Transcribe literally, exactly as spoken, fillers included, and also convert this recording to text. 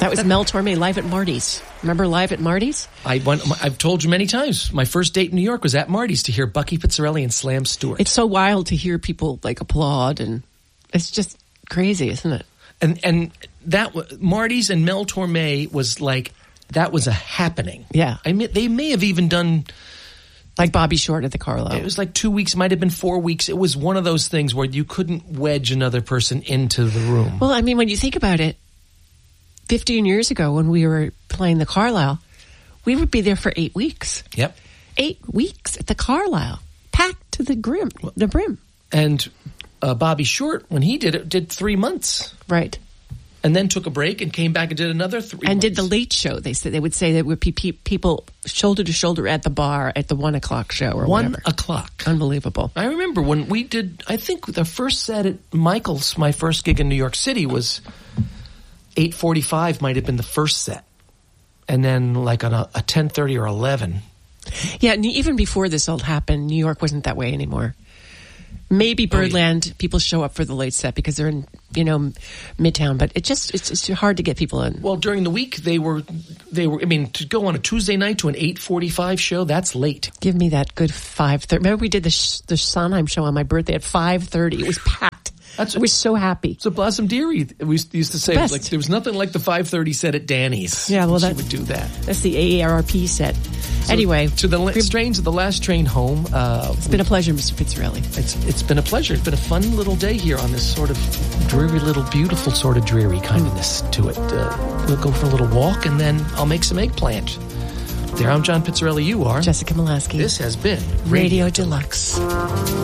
That was Mel Torme, Live at Marty's. Remember Live at Marty's? I went, I've told you many times, my first date in New York was at Marty's to hear Bucky Pizzarelli and Slam Stewart. It's so wild to hear people like applaud, and it's just crazy, isn't it? And and that Marty's and Mel Torme was like, that was a happening. Yeah. I mean, they may have even done... Like Bobby Short at the Carlo. It was like two weeks, might have been four weeks. It was one of those things where you couldn't wedge another person into the room. Well, I mean, when you think about it, fifteen years ago when we were playing the Carlisle, we would be there for eight weeks. Yep. Eight weeks at the Carlisle, packed to the brim. The brim. And uh, Bobby Short, when he did it, did three months. Right. And then took a break and came back and did another three And months. did the late show. They said they would say there would be pe- people shoulder to shoulder at the bar at the one o'clock show or One whatever. o'clock. Unbelievable. I remember when we did, I think the first set at Michael's, my first gig in New York City was eight forty-five might have been the first set. And then like on a, a ten thirty or eleven. Yeah, and even before this all happened, New York wasn't that way anymore. Maybe Birdland, oh, yeah. people show up for the late set because they're in, you know, Midtown, but it just, it's, it's hard to get people in. Well, during the week, they were, they were, I mean, to go on a Tuesday night to an eight forty-five show, that's late. Give me that good five thirty. Remember we did the, sh- the Sondheim show on my birthday at five thirty. It was packed. That's, I was so happy. So Blossom Dearie, we used to say, Best. like, there was nothing like the five thirty set at Danny's. Yeah, well, she that, would do that. That's the A A R P set. So anyway. To the la- strains of the last train home. Uh, it's been a pleasure, Mister Pizzarelli. It's It's been a pleasure. It's been a fun little day here on this sort of dreary little beautiful sort of dreary kindness to it. Uh, we'll go for a little walk and then I'll make some eggplant. There, I'm John Pizzarelli. You are Jessica Molaski. This has been Radio Deluxe.